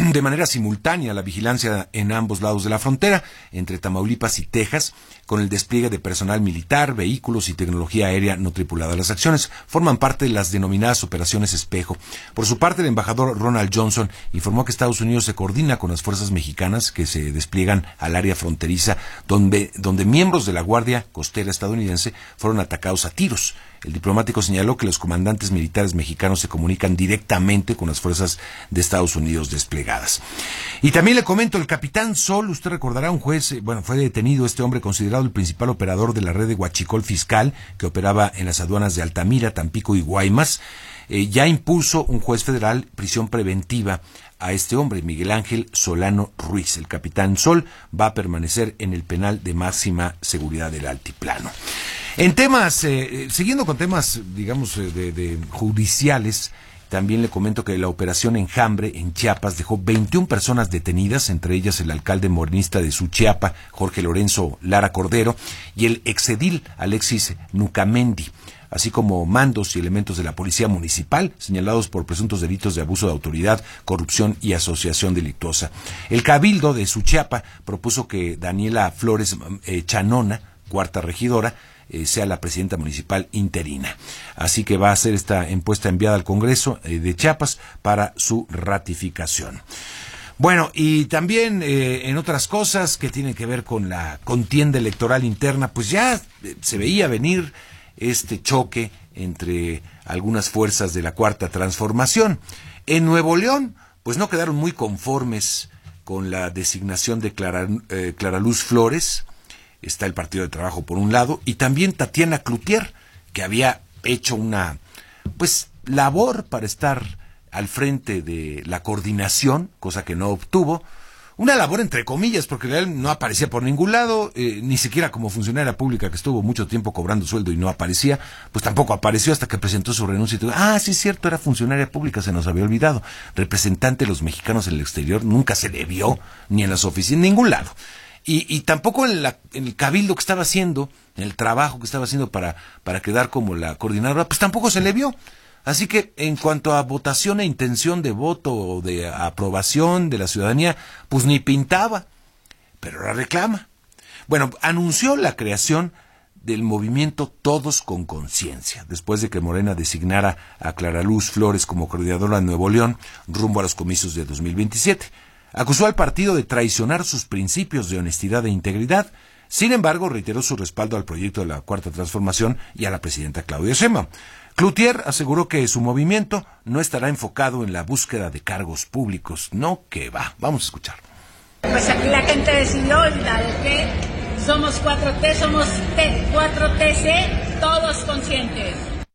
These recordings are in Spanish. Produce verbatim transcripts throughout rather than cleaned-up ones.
de manera simultánea la vigilancia en ambos lados de la frontera, entre Tamaulipas y Texas, con el despliegue de personal militar, vehículos y tecnología aérea no tripulada. Las acciones forman parte de las denominadas operaciones espejo. Por su parte, el embajador Ronald Johnson informó que Estados Unidos se coordina con las fuerzas mexicanas que se despliegan al área fronteriza, donde, donde miembros de la Guardia Costera estadounidense fueron atacados a tiros. El diplomático señaló que los comandantes militares mexicanos se comunican directamente con las fuerzas de Estados Unidos desplegadas. Y también le comento, el capitán Sol, usted recordará, un juez, eh, bueno, fue detenido este hombre considerado el principal operador de la red de huachicol fiscal que operaba en las aduanas de Altamira, Tampico y Guaymas. Eh, ya impuso un juez federal prisión preventiva a este hombre, Miguel Ángel Solano Ruiz. El capitán Sol va a permanecer en el penal de máxima seguridad del Altiplano. En temas, eh, siguiendo con temas, digamos, eh, de, de judiciales, también le comento que la operación Enjambre en Chiapas dejó veintiuna personas detenidas, entre ellas el alcalde morenista de Suchiapa, Jorge Lorenzo Lara Cordero, y el exedil Alexis Nucamendi, así como mandos y elementos de la policía municipal señalados por presuntos delitos de abuso de autoridad, corrupción y asociación delictuosa. El cabildo de Suchiapa propuso que Daniela Flores eh, Chanona, cuarta regidora, Eh, sea la presidenta municipal interina. Así que va a ser esta encuesta enviada al Congreso eh, de Chiapas para su ratificación. Bueno, y también eh, en otras cosas que tienen que ver con la contienda electoral interna, pues ya eh, se veía venir este choque entre algunas fuerzas de la Cuarta Transformación. En Nuevo León, pues no quedaron muy conformes con la designación de Clara, eh, Clara Luz Flores. Está el Partido de Trabajo por un lado, y también Tatiana Cloutier, que había hecho una, pues, labor para estar al frente de la coordinación, cosa que no obtuvo, una labor entre comillas, porque él no aparecía por ningún lado, eh, ni siquiera como funcionaria pública que estuvo mucho tiempo cobrando sueldo y no aparecía, pues tampoco apareció hasta que presentó su renuncia y todo. Ah, sí es cierto, era funcionaria pública, se nos había olvidado. Representante de los mexicanos en el exterior, nunca se le vio, ni en las oficinas, en ningún lado. Y, y tampoco en, la, en el cabildo que estaba haciendo, en el trabajo que estaba haciendo para, para quedar como la coordinadora, pues tampoco se le vio. Así que en cuanto a votación e intención de voto o de aprobación de la ciudadanía, pues ni pintaba, pero la reclama. Bueno, anunció la creación del movimiento Todos con Conciencia, después de que Morena designara a Clara Luz Flores como coordinadora de Nuevo León rumbo a los comicios de dos mil veintisiete. Acusó al partido de traicionar sus principios de honestidad e integridad. Sin embargo, reiteró su respaldo al proyecto de la Cuarta Transformación y a la presidenta Claudia Sheinbaum. Cloutier aseguró que su movimiento no estará enfocado en la búsqueda de cargos públicos. No, que va. Vamos a escuchar. Pues aquí la gente decidió, ¿verdad? Que somos cuatro T, somos cuatro T C, todos conscientes.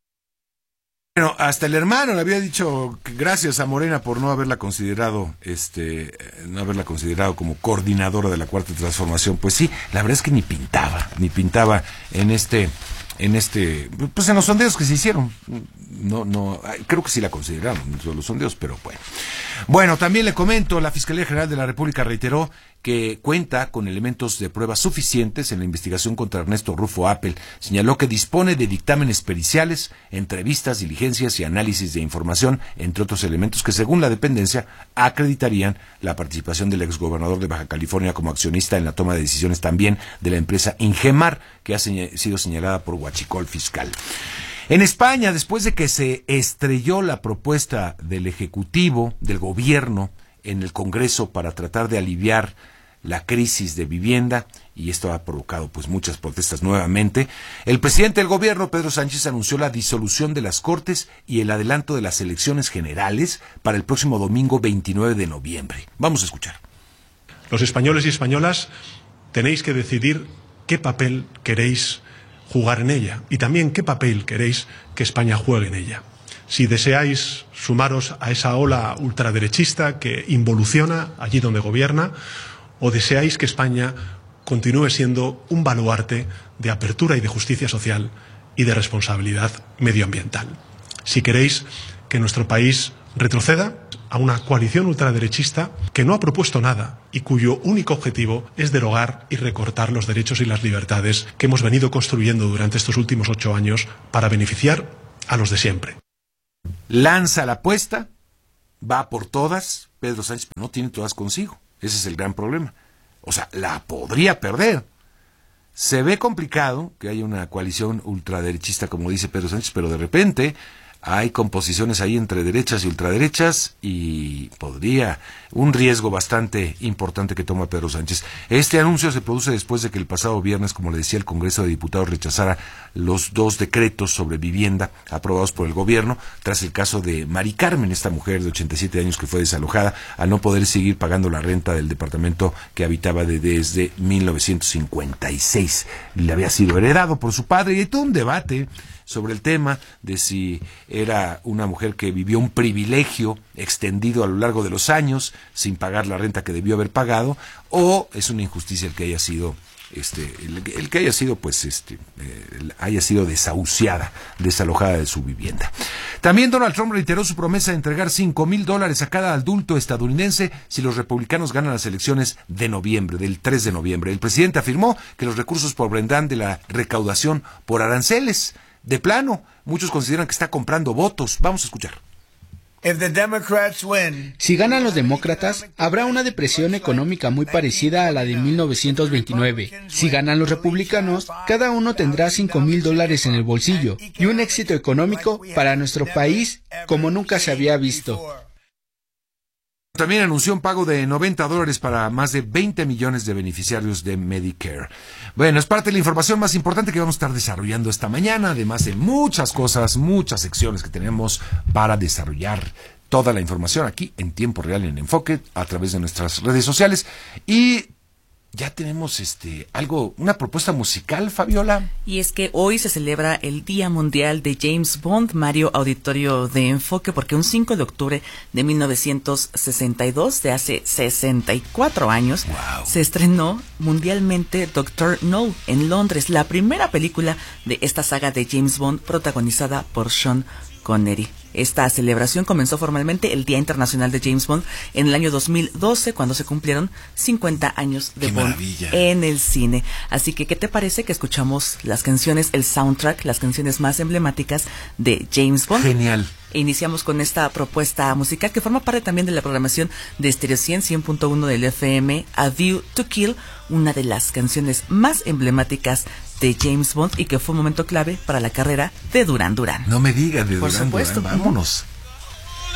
Bueno, hasta el hermano le había dicho que gracias a Morena por no haberla considerado, este, no haberla considerado como coordinadora de la Cuarta Transformación. Pues sí, la verdad es que ni pintaba, ni pintaba en este, en este, pues en los sondeos que se hicieron. No, no, creo que sí la consideraron en los sondeos, pero bueno. Bueno, también le comento, la Fiscalía General de la República reiteró que cuenta con elementos de prueba suficientes en la investigación contra Ernesto Rufo Appel. Señaló que dispone de dictámenes periciales, entrevistas, diligencias y análisis de información, entre otros elementos que, según la dependencia, acreditarían la participación del exgobernador de Baja California como accionista en la toma de decisiones también de la empresa Ingemar, que ha señ- sido señalada por huachicol fiscal. En España, después de que se estrelló la propuesta del Ejecutivo, del Gobierno, en el Congreso para tratar de aliviar la crisis de vivienda, y esto ha provocado pues muchas protestas nuevamente, el presidente del Gobierno, Pedro Sánchez, anunció la disolución de las Cortes y el adelanto de las elecciones generales para el próximo domingo veintinueve de noviembre. Vamos a escuchar. Los españoles y españolas tenéis que decidir qué papel queréis jugar en ella y también qué papel queréis que España juegue en ella. Si deseáis sumaros a esa ola ultraderechista que involuciona allí donde gobierna, o deseáis que España continúe siendo un baluarte de apertura y de justicia social y de responsabilidad medioambiental. Si queréis que nuestro país retroceda a una coalición ultraderechista que no ha propuesto nada y cuyo único objetivo es derogar y recortar los derechos y las libertades que hemos venido construyendo durante estos últimos ocho años para beneficiar a los de siempre. Lanza la apuesta va por todas, Pedro Sánchez, pero no tiene todas consigo. Ese es el gran problema. O sea, la podría perder. Se ve complicado que haya una coalición ultraderechista, como dice Pedro Sánchez, pero de repente hay composiciones ahí entre derechas y ultraderechas y podría, un riesgo bastante importante que toma Pedro Sánchez. Este anuncio se produce después de que el pasado viernes, como le decía, el Congreso de Diputados rechazara los dos decretos sobre vivienda aprobados por el gobierno, tras el caso de Mari Carmen, esta mujer de ochenta y siete años que fue desalojada al no poder seguir pagando la renta del departamento que habitaba de, desde mil novecientos cincuenta y seis. Le había sido heredado por su padre y hay todo un debate sobre el tema de si era una mujer que vivió un privilegio extendido a lo largo de los años sin pagar la renta que debió haber pagado, o es una injusticia el que haya sido este el, el que haya sido pues este eh, haya sido desahuciada, desalojada de su vivienda. También Donald Trump reiteró su promesa de entregar cinco mil dólares a cada adulto estadounidense si los republicanos ganan las elecciones de noviembre, del tres de noviembre. El presidente afirmó que los recursos provendrán de la recaudación por aranceles. De plano, muchos consideran que está comprando votos. Vamos a escuchar. Si ganan los demócratas, habrá una depresión económica muy parecida a la de mil novecientos veintinueve. Si ganan los republicanos, cada uno tendrá cinco mil dólares en el bolsillo y un éxito económico para nuestro país como nunca se había visto. También anunció un pago de noventa dólares para más de veinte millones de beneficiarios de Medicare. Bueno, es parte de la información más importante que vamos a estar desarrollando esta mañana, además de muchas cosas, muchas secciones que tenemos para desarrollar toda la información aquí en tiempo real en Enfoque a través de nuestras redes sociales. Y ya tenemos este algo, una propuesta musical, Fabiola. Y es que hoy se celebra el Día Mundial de James Bond, Mario, auditorio de Enfoque, porque un cinco de octubre de mil novecientos sesenta y dos, de hace sesenta y cuatro años, wow, se estrenó mundialmente Doctor No en Londres, la primera película de esta saga de James Bond protagonizada por Sean Connery. Esta celebración comenzó formalmente el Día Internacional de James Bond en el año dos mil doce, cuando se cumplieron cincuenta años de ¡Qué Bond maravilla! En el cine. Así que, ¿qué te parece que escuchamos las canciones, el soundtrack, las canciones más emblemáticas de James Bond? Genial. E iniciamos con esta propuesta musical que forma parte también de la programación de Stereo cien, cien punto uno del F M, A View to Kill, una de las canciones más emblemáticas de James Bond y que fue un momento clave para la carrera de Duran Duran. No me digas de Por Duran supuesto. Duran, vámonos.